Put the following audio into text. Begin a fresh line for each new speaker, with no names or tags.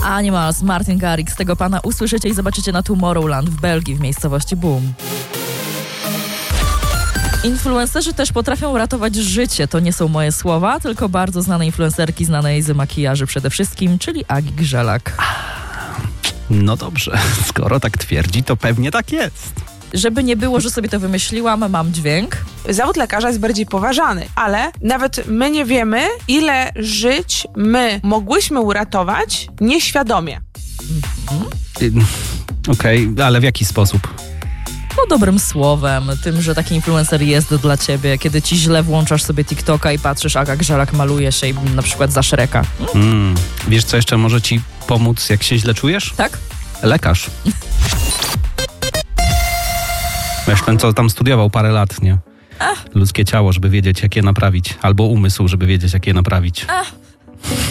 Animals, Martin Garrix. Tego pana usłyszycie i zobaczycie na Tomorrowland w Belgii, w miejscowości Boom. Influencerzy też potrafią ratować życie. To nie są moje słowa, tylko bardzo znane influencerki, znanej z makijażu przede wszystkim, czyli Agi Grzelak.
No dobrze, skoro tak twierdzi, to pewnie tak jest.
Żeby nie było, że sobie to wymyśliłam, mam dźwięk.
Zawód lekarza jest bardziej poważany, ale nawet my nie wiemy, ile żyć my mogłyśmy uratować nieświadomie.
Okej, ale w jaki sposób?
No dobrym słowem, tym, że taki influencer jest dla ciebie, kiedy ci źle włączasz sobie TikToka i patrzysz, Aga Grzelak maluje się i na przykład za Shreka.
Wiesz, co jeszcze może ci pomóc, jak się źle czujesz?
Tak?
Lekarz. Wiesz, ten, co tam studiował parę lat, nie? Ludzkie ciało, żeby wiedzieć, jak je naprawić. Albo umysł, żeby wiedzieć, jak je naprawić.